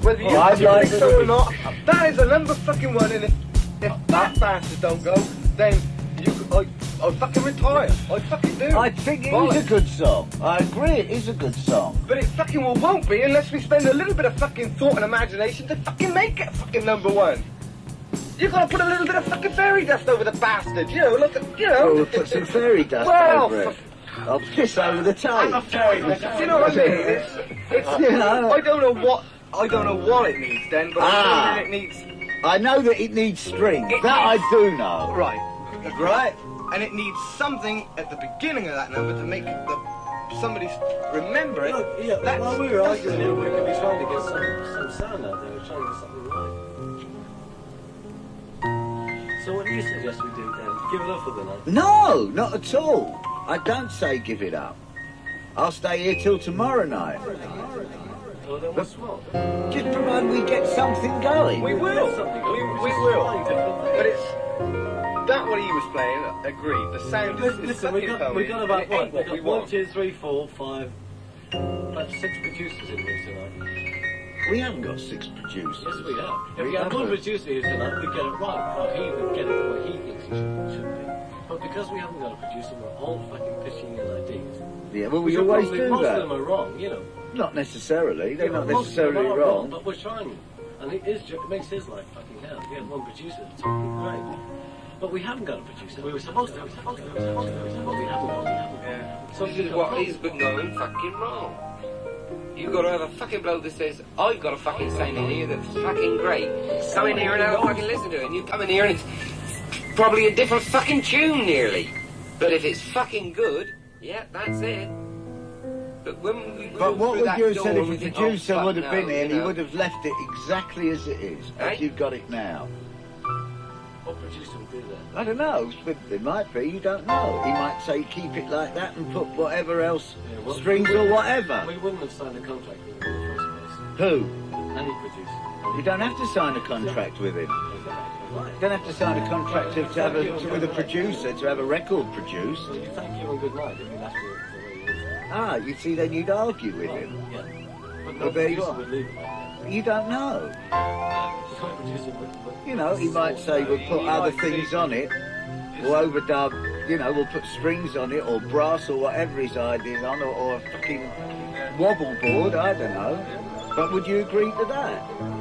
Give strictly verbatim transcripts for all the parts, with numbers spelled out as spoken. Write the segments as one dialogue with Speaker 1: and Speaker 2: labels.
Speaker 1: whether you
Speaker 2: Well,
Speaker 1: fucking
Speaker 2: like
Speaker 1: think so or not, that is a number fucking one, and if, if that bastard don't go, then you, I, I fucking retire. I fucking do.
Speaker 2: I think it
Speaker 1: Bollocks.
Speaker 2: is a good song. I agree, it is a good song.
Speaker 1: But it fucking well won't be unless we spend a little bit of fucking thought and imagination to fucking make it fucking number one. You gotta put a little bit of fucking fairy dust over the bastard, you know, look at, you know.
Speaker 2: Well, we'll put some fairy dust
Speaker 1: Well,
Speaker 2: over it. I'll piss over the tape.
Speaker 1: I'm a fairy dust. You know what I mean? It's, it's,
Speaker 2: You know.
Speaker 1: I don't know what, I don't know what it needs then, but
Speaker 2: Ah.
Speaker 1: I know that it needs,
Speaker 2: I know that it needs strings.
Speaker 1: It
Speaker 2: that
Speaker 1: needs-
Speaker 2: I do know.
Speaker 1: right, right, and it needs something at the beginning of that number to make the, somebody remember it.
Speaker 3: Look, yeah,
Speaker 1: That's-
Speaker 3: while we were arguing here, we could be trying to get some, some sound out there, we're trying to get something right. So what do you suggest we do then? Give it up for the night?
Speaker 2: No, not at all. I don't say give it up. I'll stay here till tomorrow night.
Speaker 3: Well, then what's what?
Speaker 2: Just provided we get something going.
Speaker 1: We will, we, we will, but it's, that what he was playing, agreed, the sound is, is
Speaker 3: Listen, we
Speaker 1: fucking
Speaker 3: got, we
Speaker 1: pony,
Speaker 3: got about
Speaker 1: and it ain't
Speaker 3: what?
Speaker 1: what
Speaker 3: We
Speaker 1: we
Speaker 3: got one,
Speaker 1: want.
Speaker 3: two, three, four, five, about six producers in here tonight.
Speaker 2: We haven't got six producers.
Speaker 3: Yes, we have. If
Speaker 2: We
Speaker 3: we had one
Speaker 2: haven't.
Speaker 3: producer here tonight, we'd get it right. Or he would get it the way he thinks it should, should be. But because we haven't got a producer, we're all fucking pitching in ideas.
Speaker 2: Yeah, well, we
Speaker 3: Which are
Speaker 2: always
Speaker 3: probably-
Speaker 2: do
Speaker 3: most
Speaker 2: that.
Speaker 3: of them are wrong, you know.
Speaker 2: Not necessarily. They're
Speaker 3: Yeah,
Speaker 2: not
Speaker 3: most of them
Speaker 2: necessarily
Speaker 3: are
Speaker 2: wrong.
Speaker 3: But we're trying. And it, is, it makes his life fucking hell. We had one producer at the top, great. But we haven't got a producer. We were supposed to. We were supposed to. We were supposed to. We were supposed to. But we haven't got. We haven't got.
Speaker 1: Yeah.
Speaker 3: So
Speaker 4: This
Speaker 3: we've
Speaker 4: is
Speaker 3: got
Speaker 4: what
Speaker 3: problems.
Speaker 4: he's been going fucking wrong. You've got to have a fucking bloke that says, I've got a fucking sound in here that's fucking great. Come in here and have a fucking listen to it. And you come in here and it's probably a different fucking tune nearly. But if it's fucking good, yeah, that's it. But when we
Speaker 2: But
Speaker 4: walk
Speaker 2: what
Speaker 4: through
Speaker 2: would
Speaker 4: that
Speaker 2: you have
Speaker 4: door
Speaker 2: said if
Speaker 4: and
Speaker 2: a
Speaker 4: we think,
Speaker 2: producer
Speaker 4: oh, fuck
Speaker 2: would have
Speaker 4: no,
Speaker 2: been here and
Speaker 4: you
Speaker 2: he
Speaker 4: know.
Speaker 2: would have left it exactly as it is,
Speaker 4: Eh?
Speaker 2: as you've got it now?
Speaker 3: What producer would do that?
Speaker 2: I don't know. But it might be. You don't know. He might say keep it like that and put whatever else,
Speaker 3: Yeah, well,
Speaker 2: strings
Speaker 3: we
Speaker 2: or
Speaker 3: wouldn't-
Speaker 2: whatever.
Speaker 3: We wouldn't have signed a contract with him in the first
Speaker 2: Who?
Speaker 3: place. Any producer.
Speaker 2: You don't have to sign a contract with him. You don't have to sign a contract to, to have a, to, with a producer to have a record produced.
Speaker 3: So you thank you and good night if he left it the way it is.
Speaker 2: Ah, you see, then you'd argue with him.
Speaker 3: Yeah. But
Speaker 2: Well,
Speaker 3: no
Speaker 2: there you
Speaker 3: producer
Speaker 2: are.
Speaker 3: would leave it like that.
Speaker 2: You don't know.
Speaker 3: No producer would- would-
Speaker 2: You know, he might say we'll put other things on it, or overdub, you know, we'll put strings on it, or brass, or whatever his idea's on, or, or a fucking wobble board, I don't know. But would you agree to that?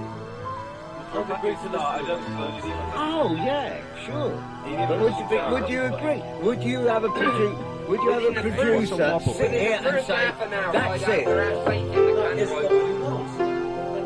Speaker 3: I'd agree to that. I don't suppose.
Speaker 2: Oh, yeah, sure. But would you, be, would you agree? Would you have a producer? Would you have a
Speaker 4: Within the
Speaker 2: producer
Speaker 4: first-
Speaker 2: sit
Speaker 4: within
Speaker 2: here
Speaker 4: the
Speaker 2: and
Speaker 4: first
Speaker 2: say,
Speaker 4: half an hour,
Speaker 2: that's
Speaker 4: I'd
Speaker 2: it?
Speaker 4: have to have faith in the
Speaker 3: That is
Speaker 4: kind
Speaker 3: what
Speaker 4: of-
Speaker 3: he wants. We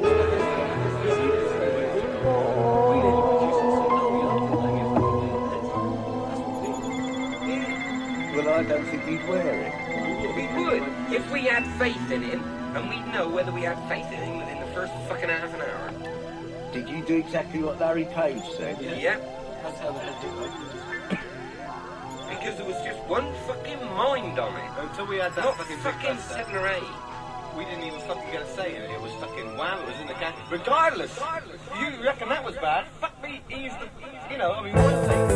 Speaker 3: didn't produce it, so no, we don't do like it. That's what we did.
Speaker 2: Well, I don't think he'd wear it.
Speaker 4: We would, if we had faith in him, and we'd know whether we had faith in him within the first fucking half an hour.
Speaker 2: Did you do exactly what Larry Page said?
Speaker 3: Yeah.
Speaker 4: Yeah,
Speaker 3: That's how they had to like
Speaker 4: because there was just one fucking mind on it.
Speaker 1: Until we had that
Speaker 4: Not
Speaker 1: fucking,
Speaker 4: fucking
Speaker 1: big
Speaker 4: seven or eight.
Speaker 1: we didn't even fucking get a say in it. It was fucking wham, it was in the can. Regardless, you reckon that was bad? Fuck me, he's the, you know, I mean, one thing.